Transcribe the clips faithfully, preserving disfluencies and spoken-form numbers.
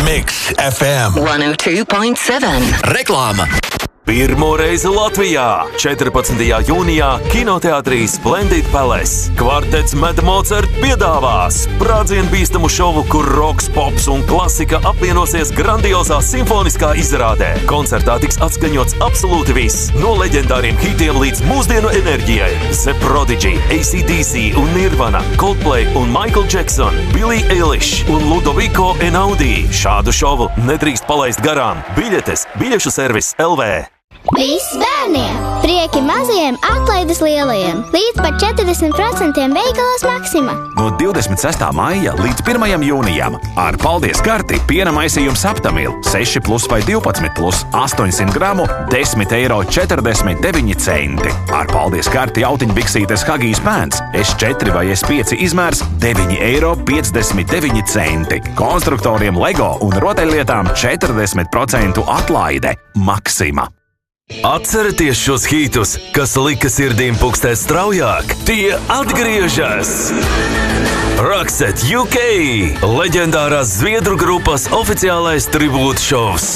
Mix F M one oh two point seven. Reklāma. Pirmo reizi Latvijā, četrpadsmitajā jūnijā, kinoteātrī Splendid Palace. Kvartets Mad Mozart piedāvās sprādzienbīstamu šovu, kur roks, pops un klasika apvienosies grandiozā simfoniskā izrādē. Koncertā tiks atskaņots absolūti viss, no leģendāriem hitiem līdz mūsdienu enerģijai. The Prodigy, A C D C un Nirvana, Coldplay un Michael Jackson, Billie Eilish un Ludovico Einaudi. Šādu šovu nedrīkst palaist garām. Biļetes biļešu servis L V. Viss bērniem! Prieki mazajiem, atlaides lielajiem! Līdz pat četrdesmit procentiem veikalos Maxima! No divdesmit sestā maija līdz pirmajam jūnijam ar paldies karti piena maisījums Aptamil seši plus vai divpadsmit plus astoņsimt gramu desmit eiro četrdesmit deviņi centi. Ar paldies karti autiņbiksītes Huggies pants S četri vai S pieci izmērs deviņi eiro piecdesmit deviņi centi. Konstruktoriem Lego un rotaļlietām četrdesmit procentu atlaide Maxima. Atcerieties šos hītus, kas lika sirdīm pukstēt straujāk? Tie atgriežas! Roxette U K! Leģendārās zviedru grupas oficiālais tribūta šovs.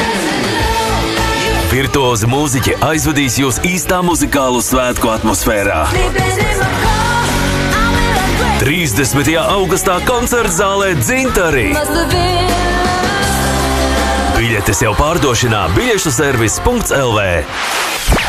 Virtuozi mūziķi aizvedīs jūs īstā muzikālu svētku atmosfērā. trīsdesmitajā augustā koncerta zālē Dzintari. Biļetes jau pārdošanā biļešu servis punkts L V.